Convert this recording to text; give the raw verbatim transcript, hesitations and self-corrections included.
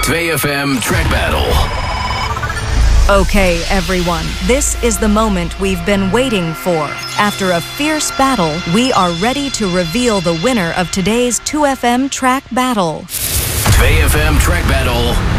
two F M Track Battle. Okay, everyone, this is the moment we've been waiting for. After a fierce battle, we are ready to reveal the winner of today's two F M Track Battle. two F M Track Battle.